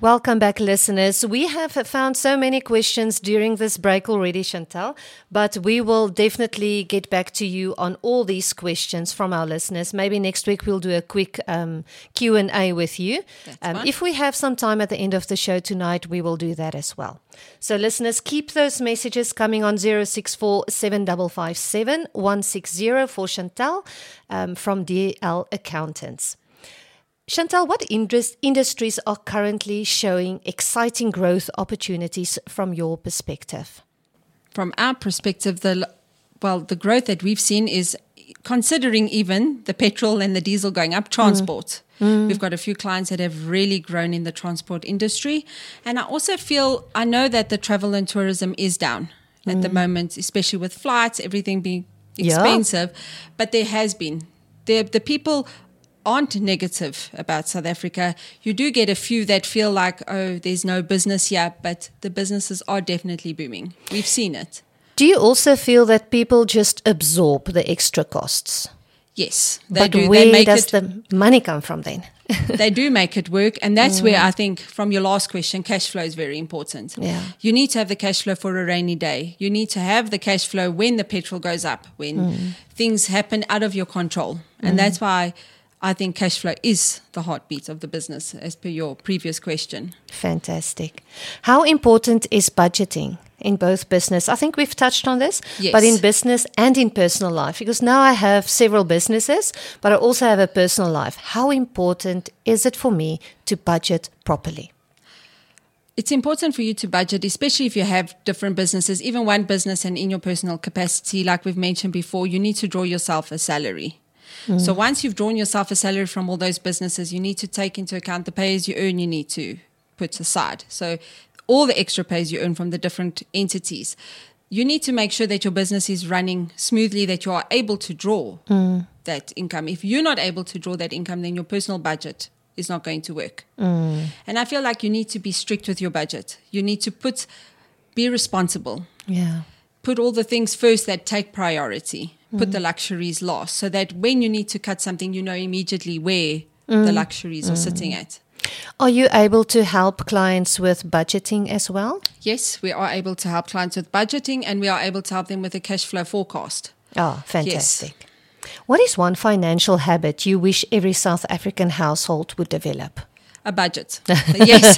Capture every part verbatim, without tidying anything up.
Welcome back, listeners. We have found so many questions during this break already, Chantal, but we will definitely get back to you on all these questions from our listeners. Maybe next week we'll do a quick um, Q and A with you. Um, if we have some time at the end of the show tonight, we will do that as well. So, listeners, keep those messages coming on zero six four, seven five five seven, one six zero for Chantal um, from D L Accountants. Chantal, what indus- industries are currently showing exciting growth opportunities from your perspective? From our perspective, the well, the growth that we've seen is, considering even the petrol and the diesel going up, transport. Mm. Mm. We've got a few clients that have really grown in the transport industry. And I also feel, I know that the travel and tourism is down mm. at the moment, especially with flights, everything being expensive. Yeah. But there has been. The, the people aren't negative about South Africa. You do get a few that feel like, oh, there's no business here, but the businesses are definitely booming. We've seen it. Do you also feel that people just absorb the extra costs? Yes, they but do. where they make does it, the money come from then? They do make it work, and that's mm. where I think, from your last question, cash flow is very important. Yeah. You need to have the cash flow for a rainy day. You need to have the cash flow when the petrol goes up, when mm. things happen out of your control. And mm. that's why I think cash flow is the heartbeat of the business, as per your previous question. Fantastic. How important is budgeting in both business? I think we've touched on this, yes. but in business and in personal life, because now I have several businesses, but I also have a personal life. How important is it for me to budget properly? It's important for you to budget, especially if you have different businesses, even one business, and in your personal capacity, like we've mentioned before, you need to draw yourself a salary. Mm. So once you've drawn yourself a salary from all those businesses, you need to take into account the pay as you earn you need to put aside. So all the extra pays you earn from the different entities. You need to make sure that your business is running smoothly, that you are able to draw mm. that income. If you're not able to draw that income, then your personal budget is not going to work. Mm. And I feel like you need to be strict with your budget. You need to put, be responsible. Yeah. Put all the things first that take priority. Put mm. the luxuries last, so that when you need to cut something, you know immediately where mm. the luxuries mm. are sitting at. Are you able to help clients with budgeting as well? Yes, we are able to help clients with budgeting, and we are able to help them with a cash flow forecast. Oh, fantastic. Yes. What is one financial habit you wish every South African household would develop? A budget, yes,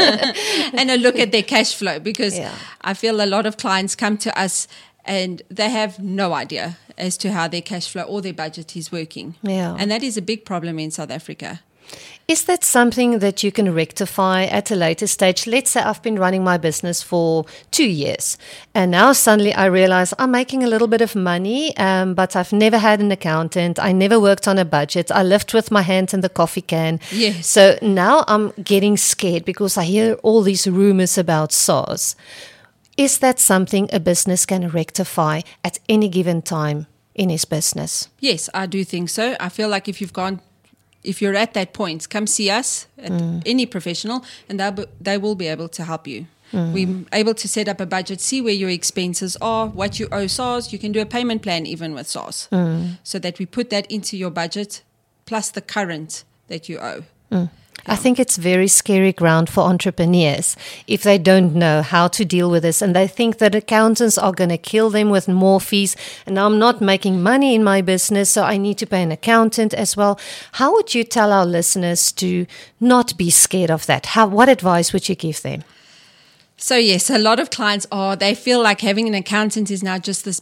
and a look at their cash flow, because yeah. I feel a lot of clients come to us and they have no idea as to how their cash flow or their budget is working. Yeah. And that is a big problem in South Africa. Is that something that you can rectify at a later stage? Let's say I've been running my business for two years and now suddenly I realize I'm making a little bit of money, um, but I've never had an accountant. I never worked on a budget. I lived with my hands in the coffee can. Yes. So now I'm getting scared because I hear all these rumors about SARS. Is that something a business can rectify at any given time in his business? Yes, I do think so. I feel like if you've gone If you're at that point, come see us, at mm. any professional, and be, they will be able to help you. Mm. We're able to set up a budget, see where your expenses are, what you owe SARS. You can do a payment plan even with SARS, mm. so that we put that into your budget, plus the current that you owe. Mm. I think it's very scary ground for entrepreneurs if they don't know how to deal with this and they think that accountants are going to kill them with more fees and I'm not making money in my business, so I need to pay an accountant as well. How would you tell our listeners to not be scared of that? How, what advice would you give them? So yes, a lot of clients are, they feel like having an accountant is now just this